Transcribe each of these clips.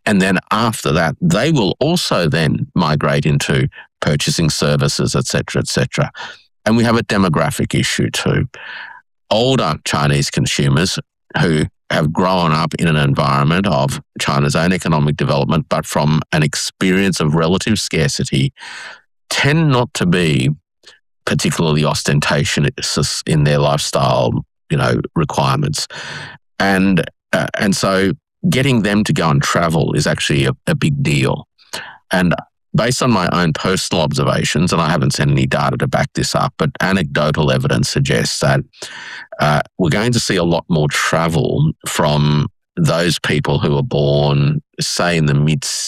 And then after that, they will also then migrate into purchasing services, et cetera, et cetera. And we have a demographic issue too. Older Chinese consumers who have grown up in an environment of China's own economic development, but from an experience of relative scarcity, tend not to be particularly ostentatious in their lifestyle, requirements. And so getting them to go and travel is actually a big deal. And based on my own personal observations, and I haven't seen any data to back this up, but anecdotal evidence suggests that we're going to see a lot more travel from those people who were born, say from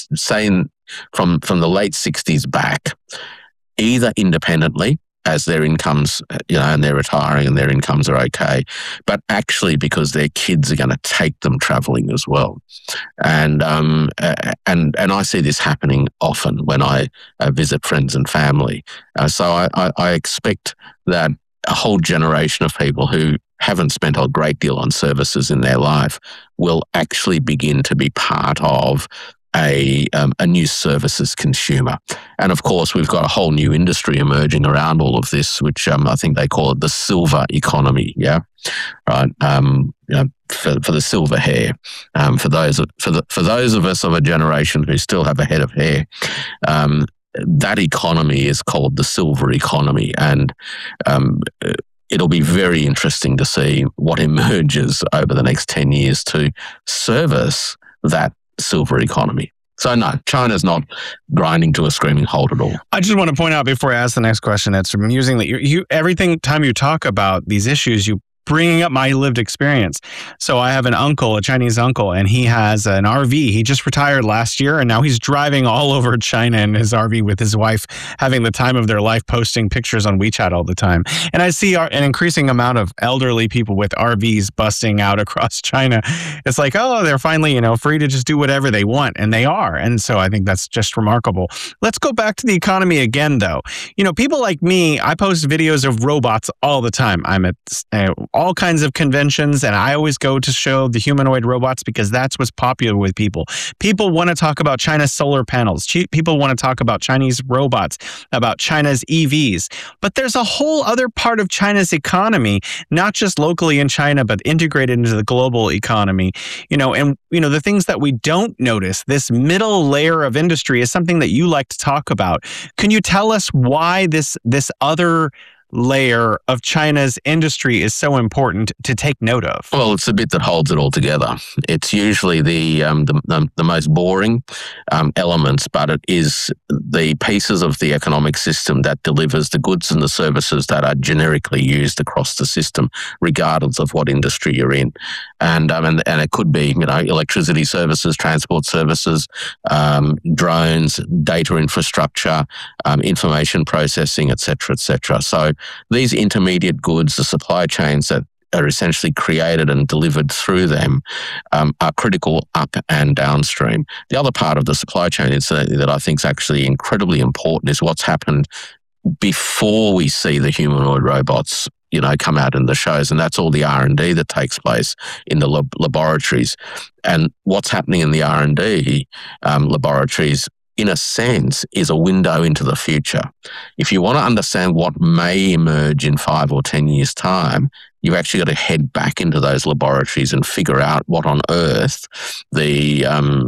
the late 60s back, either independently, as their incomes, and they're retiring and their incomes are okay, but actually because their kids are going to take them traveling as well. And I see this happening often when I visit friends and family. So I expect that a whole generation of people who haven't spent a great deal on services in their life will actually begin to be part of a new services consumer. And of course, we've got a whole new industry emerging around all of this, which I think they call it the silver economy. Yeah, right. For the silver hair, for those of us of a generation who still have a head of hair, that economy is called the silver economy, and it'll be very interesting to see what emerges over the next 10 years to service that silver economy. So no, China's not grinding to a screaming halt at all. I just want to point out before I ask the next question, it's amusing that you everything time you talk about these issues, you bringing up my lived experience. So I have an uncle, a Chinese uncle, and he has an RV. He just retired last year, and now he's driving all over China in his RV with his wife, having the time of their life, posting pictures on WeChat all the time. And I see an increasing amount of elderly people with RVs busting out across China. It's like, oh, they're finally, free to just do whatever they want, and they are. And so I think that's just remarkable. Let's go back to the economy again, though. People like me, I post videos of robots all the time. I'm at all kinds of conventions, and I always go to show the humanoid robots because that's what's popular with people. People want to talk about China's solar panels. People want to talk about Chinese robots, about China's EVs. But there's a whole other part of China's economy, not just locally in China, but integrated into the global economy. The things that we don't notice, this middle layer of industry is something that you like to talk about. Can you tell us why this other layer of China's industry is so important to take note of? Well, it's the bit that holds it all together. It's usually the most boring elements, but it is the pieces of the economic system that delivers the goods and the services that are generically used across the system, regardless of what industry you're in. And it could be, electricity services, transport services, drones, data infrastructure, information processing, et cetera, et cetera. So these intermediate goods, the supply chains that are essentially created and delivered through them, are critical up and downstream. The other part of the supply chain that I think is actually incredibly important is what's happened before we see the humanoid robots come out in the shows, and that's all the R&D that takes place in the laboratories. And what's happening in the R&D laboratories, in a sense, is a window into the future. If you want to understand what may emerge in 5 or 10 years' time, you've actually got to head back into those laboratories and figure out what on earth the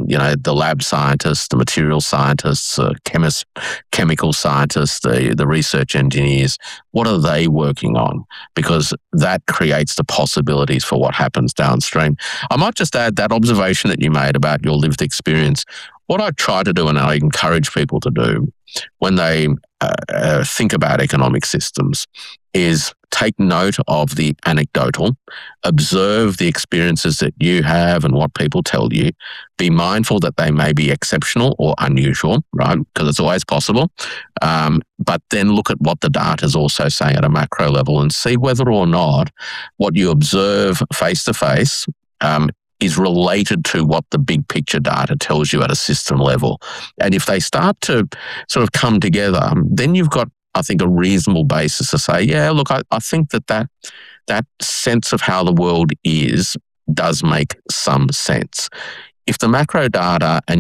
lab scientists, the material scientists, chemists, chemical scientists, the research engineers, what are they working on? Because that creates the possibilities for what happens downstream. I might just add that observation that you made about your lived experience. What I try to do, and I encourage people to do when they think about economic systems, is take note of the anecdotal, observe the experiences that you have and what people tell you, be mindful that they may be exceptional or unusual, right? Because it's always possible. But then look at what the data is also saying at a macro level and see whether or not what you observe face to face is related to what the big picture data tells you at a system level. And if they start to sort of come together, then you've got, I think, a reasonable basis to say, yeah, look, I think that sense of how the world is does make some sense. If the macro data and